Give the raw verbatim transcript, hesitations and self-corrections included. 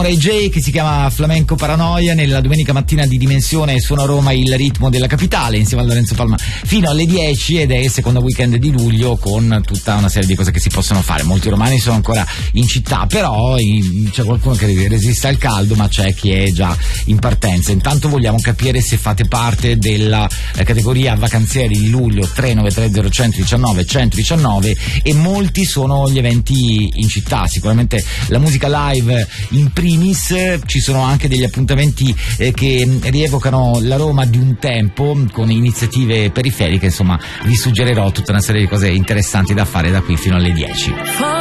Samurai J, che si chiama Flamenco Paranoia. Nella domenica mattina di Dimensione suona a Roma il ritmo della capitale insieme a Lorenzo Palma fino alle dieci, ed è il secondo weekend di luglio con tutta una serie di cose che si possono fare. Molti romani sono ancora in città, però in, c'è qualcuno che resiste al caldo, ma c'è chi è già in partenza. Intanto vogliamo capire se fate parte della eh, categoria vacanzieri di luglio. Tre nove tre zero uno uno uno uno uno uno, e molti sono gli eventi in città, sicuramente la musica live in primis. Ci sono anche degli appuntamenti eh, che rievocano la Roma di un tempo con iniziative periferiche. Insomma, vi suggerirò tutta una serie di cose interessanti da fare da qui fino alle dieci.